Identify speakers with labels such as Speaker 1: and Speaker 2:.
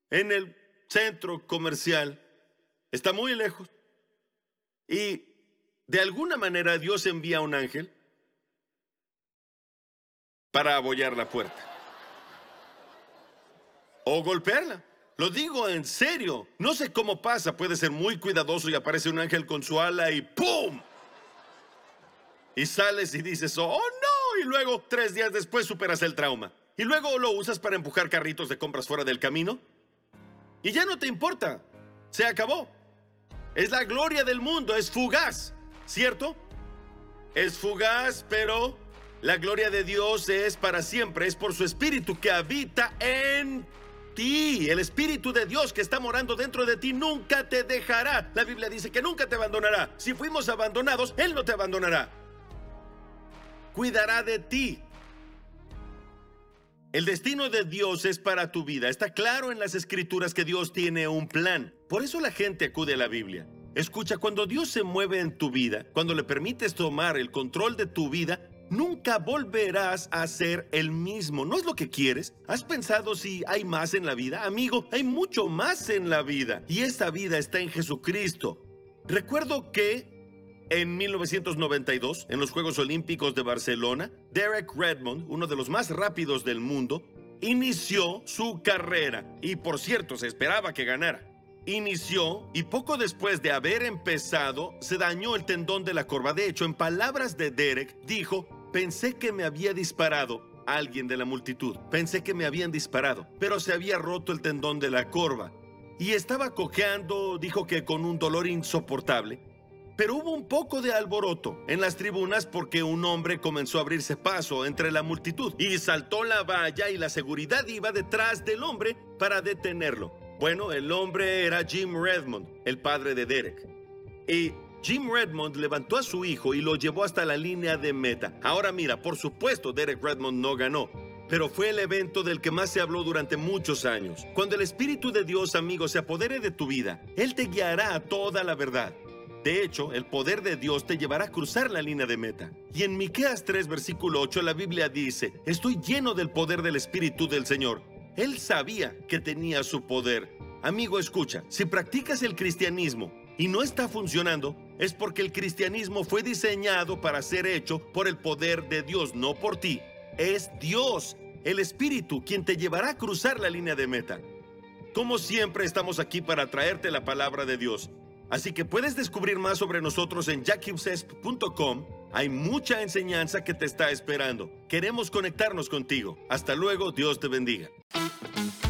Speaker 1: en el centro comercial. Está muy lejos. Y de alguna manera Dios envía a un ángel para abollar la puerta o golpearla. Lo digo en serio. No sé cómo pasa. Puede ser muy cuidadoso y aparece un ángel con su ala y ¡pum! Y sales y dices, ¡oh, no! Y luego, 3 días después, superas el trauma. Y luego lo usas para empujar carritos de compras fuera del camino. Y ya no te importa. Se acabó. Es la gloria del mundo. Es fugaz, ¿cierto? Es fugaz, pero la gloria de Dios es para siempre. Es por su Espíritu que habita en ti. El Espíritu de Dios que está morando dentro de ti nunca te dejará. La Biblia dice que nunca te abandonará. Si fuimos abandonados, Él no te abandonará. Cuidará de ti. El destino de Dios es para tu vida. Está claro en las Escrituras que Dios tiene un plan. Por eso la gente acude a la Biblia. Escucha, cuando Dios se mueve en tu vida, cuando le permites tomar el control de tu vida, nunca volverás a ser el mismo. ¿No es lo que quieres? ¿Has pensado si hay más en la vida? Amigo, hay mucho más en la vida. Y esa vida está en Jesucristo. Recuerdo que en 1992, en los Juegos Olímpicos de Barcelona, Derek Redmond, uno de los más rápidos del mundo, inició su carrera. Y por cierto, se esperaba que ganara. Inició y poco después de haber empezado, se dañó el tendón de la corva. De hecho, en palabras de Derek, dijo, pensé que me había disparado alguien de la multitud. Pensé que me habían disparado, pero se había roto el tendón de la corva. Y estaba cojeando, dijo que con un dolor insoportable. Pero hubo un poco de alboroto en las tribunas porque un hombre comenzó a abrirse paso entre la multitud y saltó la valla y la seguridad iba detrás del hombre para detenerlo. Bueno, el hombre era Jim Redmond, el padre de Derek. Y Jim Redmond levantó a su hijo y lo llevó hasta la línea de meta. Ahora mira, por supuesto Derek Redmond no ganó, pero fue el evento del que más se habló durante muchos años. Cuando el Espíritu de Dios, amigo, se apodere de tu vida, Él te guiará a toda la verdad. De hecho, el poder de Dios te llevará a cruzar la línea de meta. Y en Miqueas 3, versículo 8, la Biblia dice, estoy lleno del poder del Espíritu del Señor. Él sabía que tenía su poder. Amigo, escucha, si practicas el cristianismo y no está funcionando, es porque el cristianismo fue diseñado para ser hecho por el poder de Dios, no por ti. Es Dios, el Espíritu, quien te llevará a cruzar la línea de meta. Como siempre, estamos aquí para traerte la palabra de Dios. Así que puedes descubrir más sobre nosotros en jackhibbsesp.com. Hay mucha enseñanza que te está esperando. Queremos conectarnos contigo. Hasta luego, Dios te bendiga.